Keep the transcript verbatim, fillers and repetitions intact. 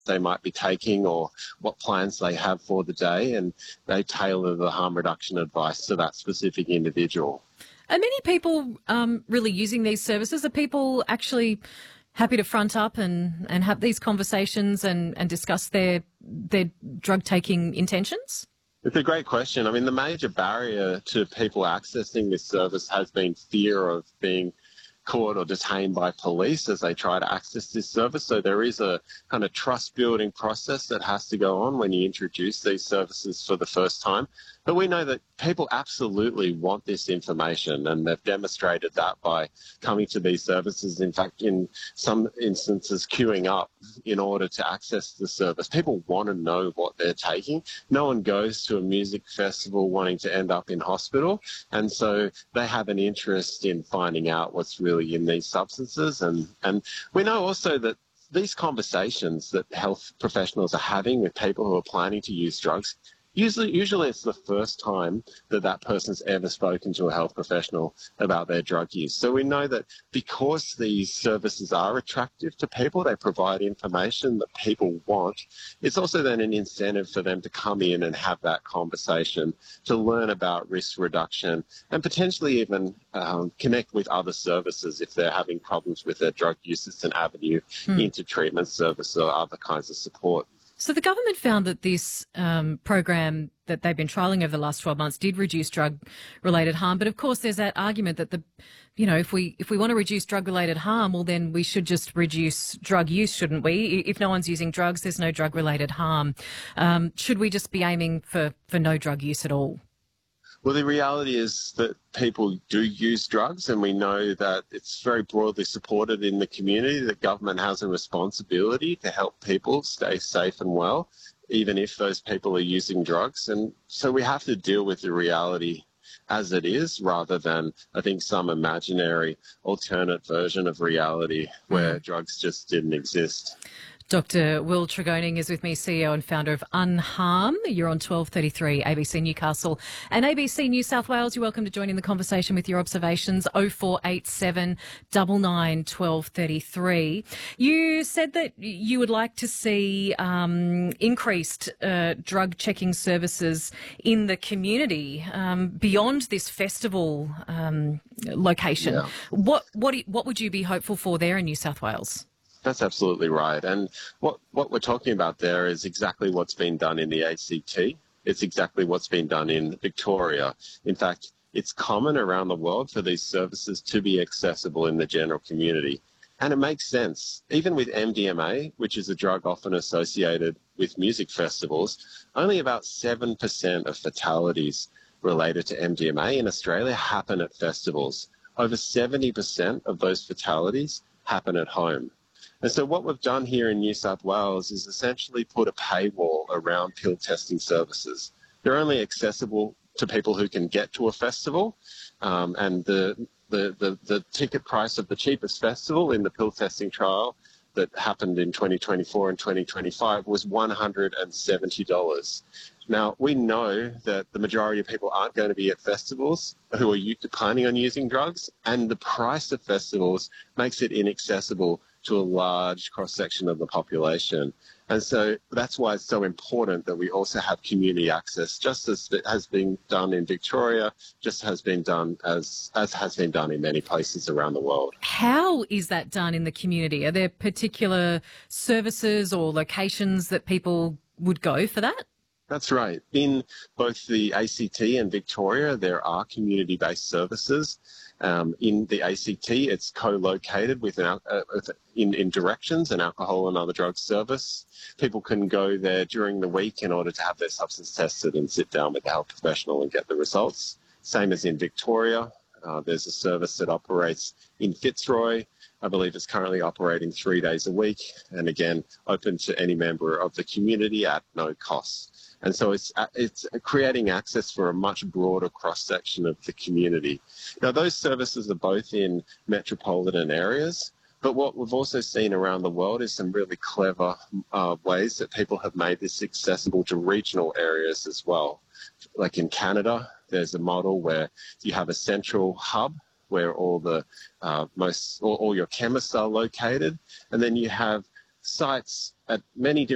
they might be taking or what plans they have for the day, and they tailor the harm reduction advice to that specific individual. Are many people um, really using these services? Are people actually happy to front up and, and have these conversations and, and discuss their their drug taking intentions? It's a great question. I mean, the major barrier to people accessing this service has been fear of being caught or detained by police as they try to access this service. So there is a kind of trust building process that has to go on when you introduce these services for the first time. But we know that people absolutely want this information, and they've demonstrated that by coming to these services. In fact, in some instances, queuing up in order to access the service. People want to know what they're taking. No one goes to a music festival wanting to end up in hospital, and so they have an interest in finding out what's really in these substances. And, and we know also that these conversations that health professionals are having with people who are planning to use drugs, Usually, usually it's the first time that that person's ever spoken to a health professional about their drug use. So we know that because these services are attractive to people, they provide information that people want. It's also then an incentive for them to come in and have that conversation, to learn about risk reduction, and potentially even um, connect with other services if they're having problems with their drug use. It's an avenue hmm. into treatment service or other kinds of support. So the government found that this um, program that they've been trialling over the last twelve months did reduce drug-related harm. But of course, there's that argument that the, you know, if we if we want to reduce drug-related harm, well, then we should just reduce drug use, shouldn't we? If no one's using drugs, there's no drug-related harm. Um, should we just be aiming for, for no drug use at all? Well, the reality is that people do use drugs, and we know that it's very broadly supported in the community, that government has a responsibility to help people stay safe and well, even if those people are using drugs. And so we have to deal with the reality as it is, rather than, I think, some imaginary alternate version of reality where mm. drugs just didn't exist. Doctor Will Tregoning is with me, C E O and founder of Unharm. You're on twelve thirty-three A B C Newcastle and A B C New South Wales. You're welcome to join in the conversation with your observations. oh four eight seven, nine nine, one two three three. You said that you would like to see um, increased uh, drug checking services in the community um, beyond this festival um, location. Yeah. What, what, what would you be hopeful for there in New South Wales? That's absolutely right. And what, what we're talking about there is exactly what's been done in the A C T. It's exactly what's been done in Victoria. In fact, it's common around the world for these services to be accessible in the general community. And it makes sense. Even with M D M A, which is a drug often associated with music festivals, only about seven percent of fatalities related to M D M A in Australia happen at festivals. Over seventy percent of those fatalities happen at home. And so what we've done here in New South Wales is essentially put a paywall around pill testing services. They're only accessible to people who can get to a festival, um, and the, the, the, the ticket price of the cheapest festival in the pill testing trial that happened in twenty twenty-four and twenty twenty-five was one hundred seventy dollars. Now, we know that the majority of people aren't going to be at festivals who are planning on using drugs, and the price of festivals makes it inaccessible to a large cross-section of the population. And so that's why it's so important that we also have community access, just as it has been done in Victoria, just has been done as, as has been done in many places around the world. How is that done in the community? Are there particular services or locations that people would go for that? That's right. In both the A C T and Victoria, there are community-based services. Um, in the A C T, it's co-located with an, uh, in, in directions, an alcohol and other drug service. People can go there during the week in order to have their substance tested and sit down with the health professional and get the results. Same as in Victoria. Uh, there's a service that operates in Fitzroy. I believe it's currently operating three days a week, and again, open to any member of the community at no cost. And so it's it's creating access for a much broader cross-section of the community. Now, those services are both in metropolitan areas, but what we've also seen around the world is some really clever uh, ways that people have made this accessible to regional areas as well. Like in Canada, there's a model where you have a central hub where all the uh, most all, all your chemists are located, and then you have sites at many different